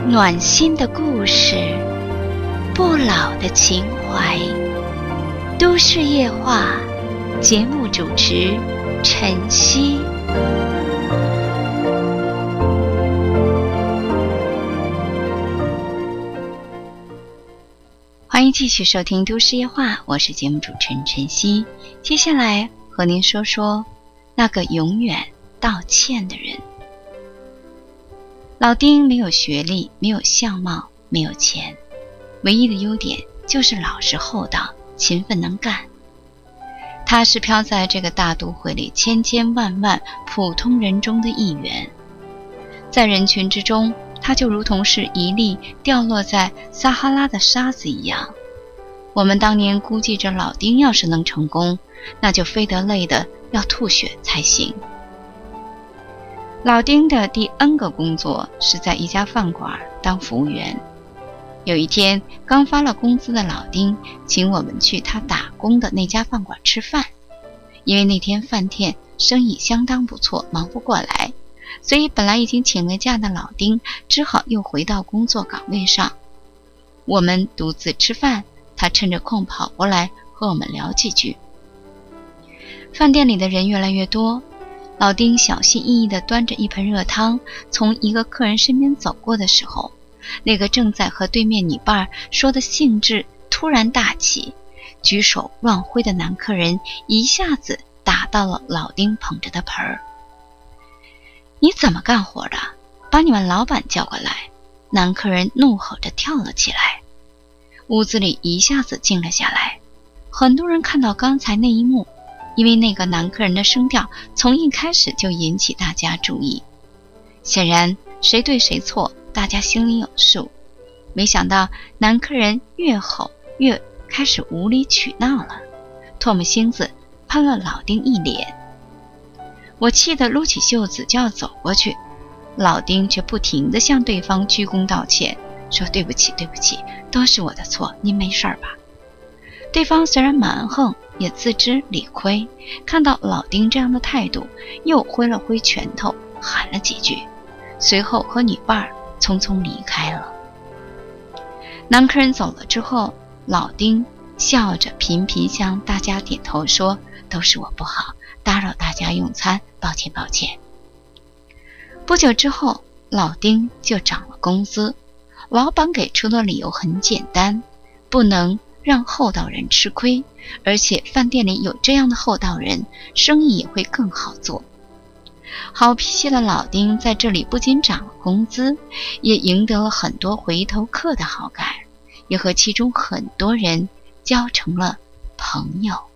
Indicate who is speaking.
Speaker 1: 暖心的故事，不老的情怀。都市夜话节目主持晨曦。欢迎继续收听都市夜话，我是节目主持人晨曦。接下来和您说说那个永远道歉的人。老丁没有学历，没有相貌，没有钱，唯一的优点就是老实厚道，勤奋能干。他是飘在这个大都会里千千万万普通人中的一员，在人群之中，他就如同是一粒掉落在撒哈拉的沙子一样。我们当年估计着老丁要是能成功，那就非得累得要吐血才行。老丁的第 N 个工作是在一家饭馆当服务员。有一天，刚发了工资的老丁请我们去他打工的那家饭馆吃饭。因为那天饭店生意相当不错，忙不过来，所以本来已经请了假的老丁只好又回到工作岗位上。我们独自吃饭，他趁着空跑过来和我们聊几句。饭店里的人越来越多，老丁小心翼翼地端着一盆热汤从一个客人身边走过的时候，那个正在和对面女伴说的兴致突然大起，举手乱挥的男客人一下子打到了老丁捧着的盆儿。你怎么干活的？把你们老板叫过来！男客人怒吼着跳了起来。屋子里一下子静了下来，很多人看到刚才那一幕，因为那个男客人的声调从一开始就引起大家注意。显然谁对谁错大家心里有数，没想到男客人越吼越开始无理取闹了，唾沫星子喷了老丁一脸。我气得撸起袖子就要走过去，老丁却不停地向对方鞠躬道歉，说对不起对不起，都是我的错，您没事吧？对方虽然蛮横，也自知理亏，看到老丁这样的态度，又挥了挥拳头喊了几句，随后和女伴匆匆离开了。男客人走了之后，老丁笑着频频向大家点头说，都是我不好，打扰大家用餐，抱歉抱歉。不久之后，老丁就涨了工资。老板给出的理由很简单，不能让厚道人吃亏，而且饭店里有这样的厚道人，生意也会更好做。好脾气的老丁在这里不仅涨了工资，也赢得了很多回头客的好感，也和其中很多人交成了朋友。